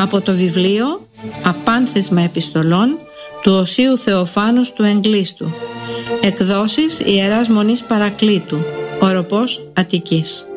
από το βιβλίο «Απάνθισμα επιστολών» του Οσίου Θεοφάνους του Εγκλήστου. Εκδόσεις Ιεράς Μονής Παρακλήτου, Οροπός Αττικής.